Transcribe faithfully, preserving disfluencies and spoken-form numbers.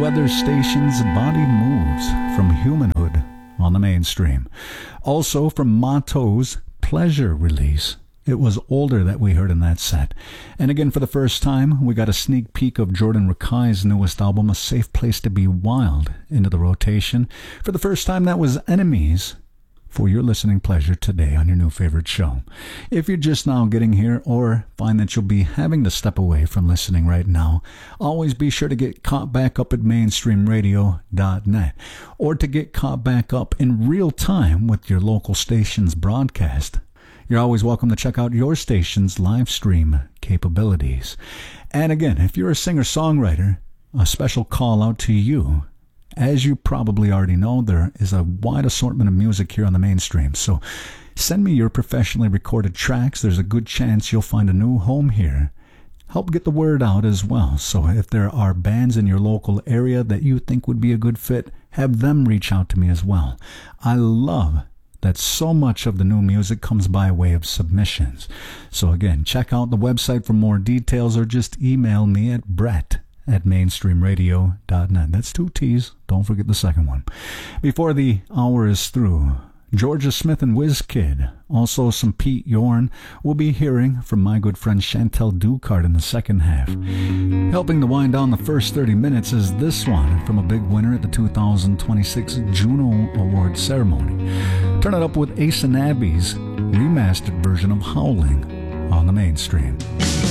weather station's Body Moves from Humanhood on the mainstream. Also from Motto's Pleasure release. It was Older that we heard in that set. And again, for the first time, we got a sneak peek of Jordan Rakei's newest album, A Safe Place to Be Wild, into the rotation. For the first time, that was Enemies, for your listening pleasure today on your new favorite show. If you're just now getting here or find that you'll be having to step away from listening right now, always be sure to get caught back up at mainstream radio dot net or to get caught back up in real time with your local station's broadcast. You're always welcome to check out your station's live stream capabilities. And again, if you're a singer-songwriter, a special call out to you. As you probably already know, there is a wide assortment of music here on the mainstream. So send me your professionally recorded tracks. There's a good chance you'll find a new home here. Help get the word out as well. So if there are bands in your local area that you think would be a good fit, have them reach out to me as well. I love that so much of the new music comes by way of submissions. So again, check out the website for more details or just email me at Brett at mainstream radio dot net. That's two T's. Don't forget the second one. Before the hour is through, Georgia Smith and Wizkid, also some Pete Yorn. We'll be hearing from my good friend Chantel Ducard in the second half. Helping to wind down the first thirty minutes is this one from a big winner at the two thousand twenty-six Juno Award ceremony. Turn it up with Ace and Abby's remastered version of Howling on the mainstream.